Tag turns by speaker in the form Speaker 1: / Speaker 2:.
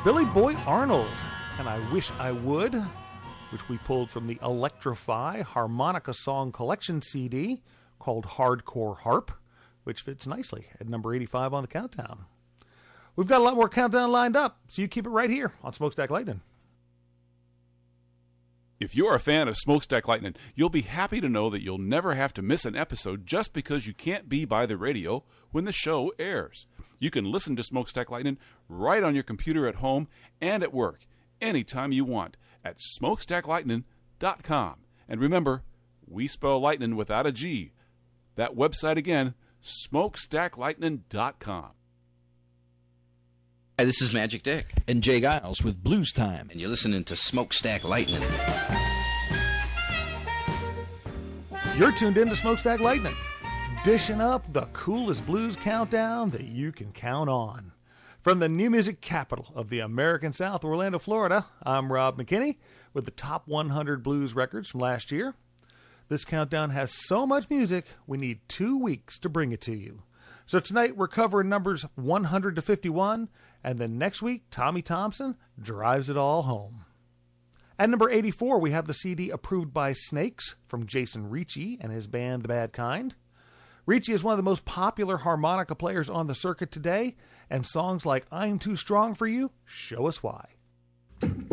Speaker 1: Billy Boy Arnold, and I Wish I Would, which we pulled from the Electrify Harmonica Song Collection CD called Hardcore Harp, which fits nicely at number 85 on the countdown. We've got a lot more countdown lined up, so you keep it right here on Smokestack Lightning.
Speaker 2: If you're a fan of Smokestack Lightning, you'll be happy to know that you'll never have to miss an episode just because you can't be by the radio when the show airs. You can listen to Smokestack Lightning right on your computer at home and at work, anytime you want, at smokestacklightning.com. And remember, we spell lightning without a G. That website again, smokestacklightning.com.
Speaker 3: Hi, this is Magic Dick.
Speaker 4: And Jay Giles with Blues Time.
Speaker 3: And you're listening to Smokestack Lightning.
Speaker 1: You're tuned in to Smokestack Lightning, dishing up the coolest blues countdown that you can count on. From the new music capital of the American South, Orlando, Florida, I'm Rob McKinney with the top 100 blues records from last year. This countdown has so much music, we need 2 weeks to bring it to you. So tonight we're covering numbers 100 to 51, and then next week Tommy Thompson drives it all home. At number 84, we have the CD Approved by Snakes from Jason Ricci and his band The Bad Kind. Ricci is one of the most popular harmonica players on the circuit today, and songs like I'm Too Strong for You show us why.